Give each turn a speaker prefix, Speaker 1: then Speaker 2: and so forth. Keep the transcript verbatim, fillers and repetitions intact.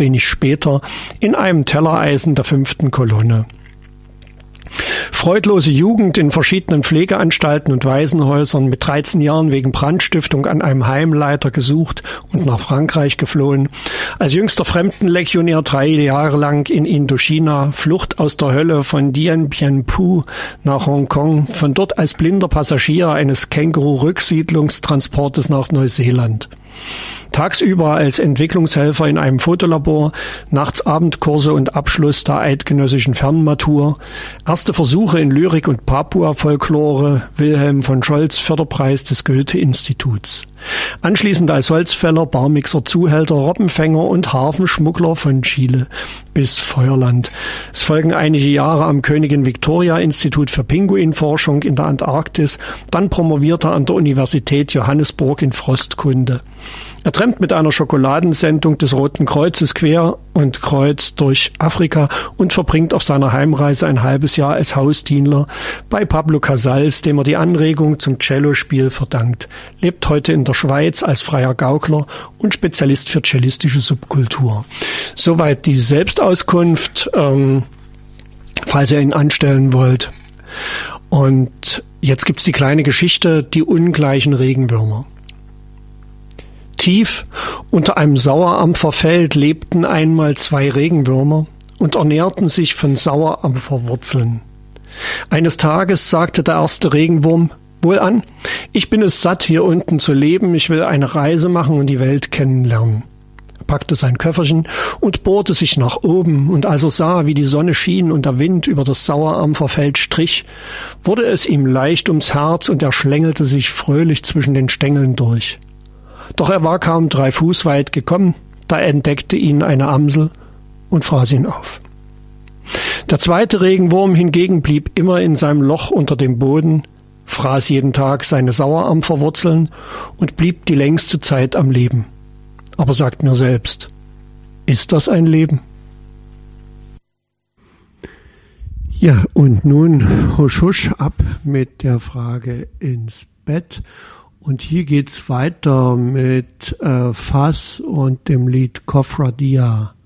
Speaker 1: wenig später in einem Tellereisen der fünften Kolonne. Freudlose Jugend in verschiedenen Pflegeanstalten und Waisenhäusern, mit dreizehn Jahren wegen Brandstiftung an einem Heimleiter gesucht und nach Frankreich geflohen. Als jüngster Fremdenlegionär drei Jahre lang in Indochina, Flucht aus der Hölle von Dien Bien Phu nach Hongkong, von dort als blinder Passagier eines Känguru-Rücksiedlungstransportes nach Neuseeland. Tagsüber als Entwicklungshelfer in einem Fotolabor, nachts Abendkurse und Abschluss der eidgenössischen Fernmatur, erste Versuche in Lyrik und Papua-Folklore, Wilhelm von Scholz Förderpreis des Goethe-Instituts. Anschließend als Holzfäller, Barmixer, Zuhälter, Robbenfänger und Hafenschmuggler von Chile bis Feuerland. Es folgen einige Jahre am Königin-Victoria-Institut für Pinguinforschung in der Antarktis, dann promoviert er an der Universität Johannesburg in Frostkunde. Er trampt mit einer Schokoladensendung des Roten Kreuzes quer und kreuz durch Afrika und verbringt auf seiner Heimreise ein halbes Jahr als Hausdiener bei Pablo Casals, dem er die Anregung zum Cellospiel verdankt, lebt heute in der Schweiz als freier Gaukler und Spezialist für cellistische Subkultur. Soweit die Selbstauskunft, ähm, falls ihr ihn anstellen wollt. Und jetzt gibt's die kleine Geschichte, die ungleichen Regenwürmer. Tief unter einem Sauerampferfeld lebten einmal zwei Regenwürmer und ernährten sich von Sauerampferwurzeln. Eines Tages sagte der erste Regenwurm: Wohlan, ich bin es satt, hier unten zu leben, ich will eine Reise machen und die Welt kennenlernen. Er packte sein Köfferchen und bohrte sich nach oben, und als er sah, wie die Sonne schien und der Wind über das Sauerampferfeld strich, wurde es ihm leicht ums Herz und er schlängelte sich fröhlich zwischen den Stängeln durch. Doch er war kaum drei Fuß weit gekommen, da entdeckte ihn eine Amsel und fraß ihn auf. Der zweite Regenwurm hingegen blieb immer in seinem Loch unter dem Boden, fraß jeden Tag seine Sauerampferwurzeln und blieb die längste Zeit am Leben. Aber sagt mir selbst, ist das ein Leben? Ja, und nun husch husch ab mit der Frage ins Bett. Und hier geht's weiter mit äh, Fass und dem Lied Kofra Dia.